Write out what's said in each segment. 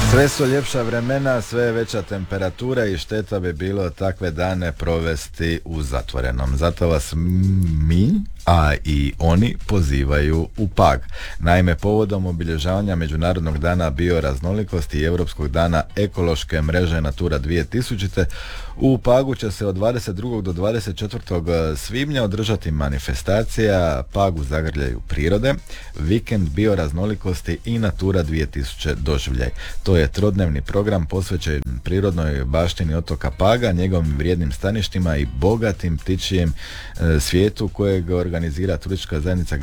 Sve su ljepša vremena, sve je veća temperatura i šteta bi bilo takve dane provesti u zatvorenom. Zato vas mi, a i oni pozivaju u Pag. Naime, povodom obilježavanja Međunarodnog dana bioraznolikosti i Europskog dana ekološke mreže Natura 2000 u Pagu će se od 22. do 24. svibnja održati manifestacija Pag u zagrljaju prirode, vikend bioraznolikosti i Natura 2000 doživljaj. To je trodnevni program posvećen prirodnoj baštini otoka Paga, njegovim vrijednim staništima i bogatim ptičijem svijetu kojeg organizira turistička zajednica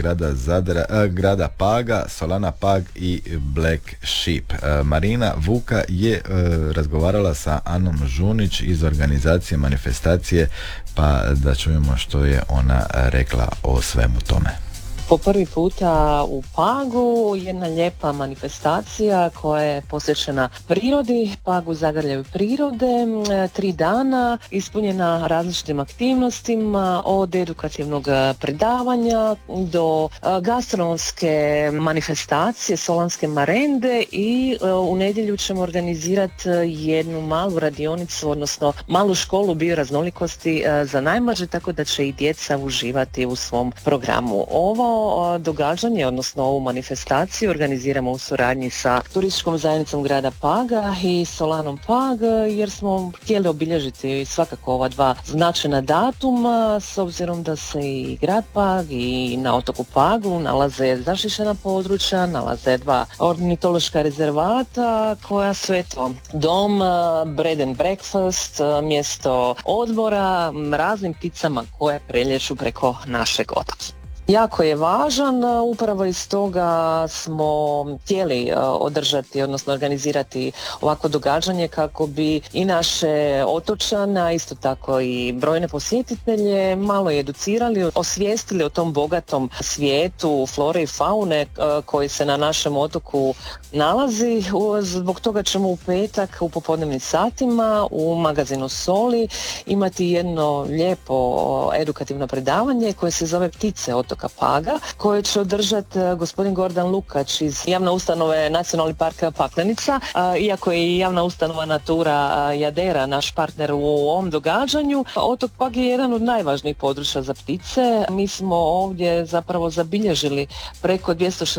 grada Paga, Solana Pag i Black Sheep. Marina Vuka je razgovarala sa Anom Žunić iz organizacije manifestacije, pa da čujemo što je ona rekla o svemu tome. Po prvi puta u Pagu jedna lijepa manifestacija koja je posvećena prirodi, Pagu zagrljaju prirode, 3 dana ispunjena različitim aktivnostima, od edukativnog predavanja do gastronomske manifestacije, solanske marende, i u nedjelju ćemo organizirati jednu malu radionicu, odnosno malu školu bioraznolikosti za najmlađe, tako da će i djeca uživati u svom programu. Ovo događanje, odnosno ovu manifestaciju organiziramo u suradnji sa turističkom zajednicom grada Paga i Solanom Pag, jer smo htjeli obilježiti svakako ova dva značajna datuma, s obzirom da se i grad Pag i na otoku Pagu nalaze zaštićena područja, nalaze 2 ornitološka rezervata koja su dom, bread and breakfast, mjesto odmora raznim pticama koje preljeću preko našeg otoka. Jako je važan, upravo iz toga smo htjeli održati, odnosno organizirati ovako događanje kako bi i naše otočane, a isto tako i brojne posjetitelje malo educirali, osvijestili o tom bogatom svijetu flore i faune koji se na našem otoku nalazi. Zbog toga ćemo u petak u popodnevnim satima u magazinu Soli imati jedno lijepo edukativno predavanje koje se zove Ptice otoka Paga, koje će održati gospodin Gordan Lukač iz javne ustanove Nacionalni park Paklenica. Iako je javna ustanova Natura Jadera naš partner u ovom događanju, otok Pag je jedan od najvažnijih područja za ptice. Mi smo ovdje zapravo zabilježili preko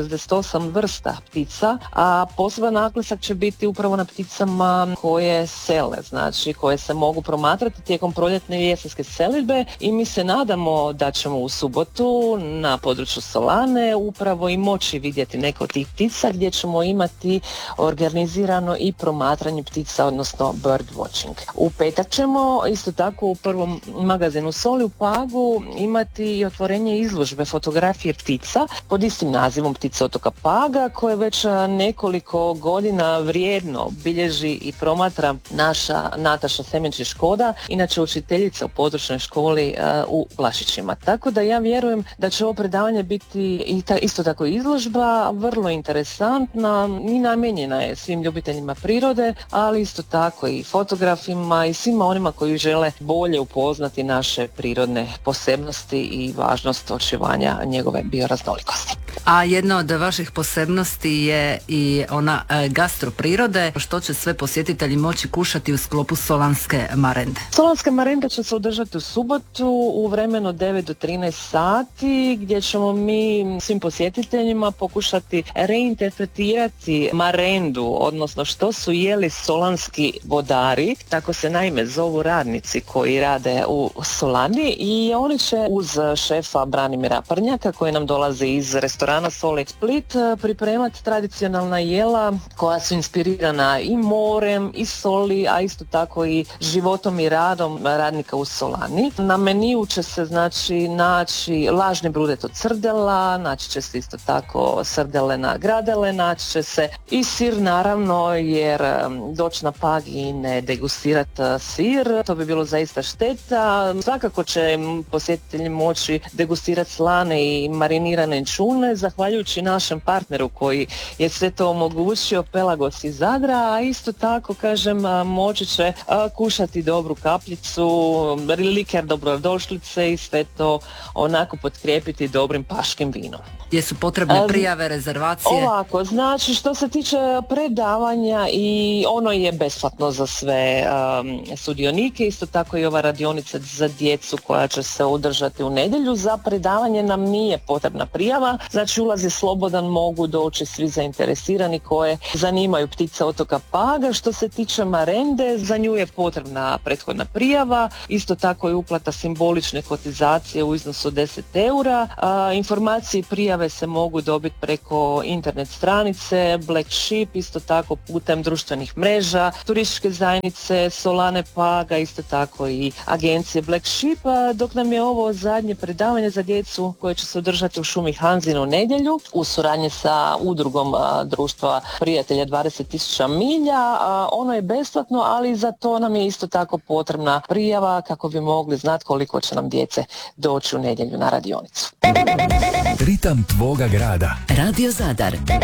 268 vrsta ptica, a poseban naglasak će biti upravo na pticama koje sele, znači koje se mogu promatrati tijekom proljetne i jesenske selidbe, i mi se nadamo da ćemo u subotu na području Solane upravo i moći vidjeti neke od tih ptica, gdje ćemo imati organizirano i promatranje ptica, odnosno bird watching. U petak ćemo isto tako u prvom magazinu Soli u Pagu imati i otvorenje izložbe fotografije ptica pod istim nazivom Ptice otoka Paga, koje već nekoliko godina vrijedno bilježi i promatra naša Nataša Semenčić Škoda, inače učiteljica u područnoj školi u Vlašićima. Tako da ja vjerujem da će ovo predavanje biti isto tako izložba, vrlo interesantna i namijenjena je svim ljubiteljima prirode, ali isto tako i fotografima i svima onima koji žele bolje upoznati naše prirodne posebnosti i važnost očuvanja njegove bioraznolikosti. A jedna od vaših posebnosti je i ona gastroprirode. Što će sve posjetitelji moći kušati u sklopu Solanske marende? Solanska marenda će se održati u subotu u vremenu 9 do 13 sati, gdje ćemo mi svim posjetiteljima pokušati reinterpretirati marendu, odnosno što su jeli solanski vodari, tako se naime zovu radnici koji rade u Solani, i oni će uz šefa Branimira Prnjaka koji nam dolazi iz restorana Soli Split pripremati tradicionalna jela koja su inspirirana i morem i soli, a isto tako i životom i radom radnika u Solani. Na meniju će se znači naći lažni brudet od srdela, naći će se isto tako srdelena gradele, naći će se i sir naravno, jer doći na Pag i ne degustirati sir, to bi bilo zaista šteta. Svakako će posjetitelji moći degustirati slane i marinirane čune, zahvaljujući našem partneru koji je sve to omogućio, Pelagos iz Zadra, a isto tako kažem moći će kušati dobru kapljicu, liker dobrodošlice i sve to onako potkrijepiti dobrim paškim vinom. Jesu potrebne prijave, rezervacije? Ovako, znači što se tiče predavanja i ono je besplatno za sve sudionike, isto tako i ova radionica za djecu koja će se održati u nedjelju. Za predavanje nam nije potrebna prijava, znači ulaz je slobodan, mogu doći svi zainteresirani koje zanimaju ptice otoka Paga. Što se tiče marende, za nju je potrebna prethodna prijava, isto tako i uplata simbolične kotizacije u iznosu 10 eura. Informacije i prijave se mogu dobiti preko internet stranice Black Sheep, isto tako putem društvenih mreža, turističke zajednice Solane Paga, isto tako i agencije Black Sheep, dok nam je ovo zadnje predavanje za djecu koje će se održati u šumi Hanzin u nedjelju u suradnji sa udrugom društva prijatelja 20.000 milja. Ono je besplatno, ali za to nam je isto tako potrebna prijava kako bi mogli znati koliko će nam djece doći u nedjelju na radionicu. Ritam tvoga grada. Radio Zadar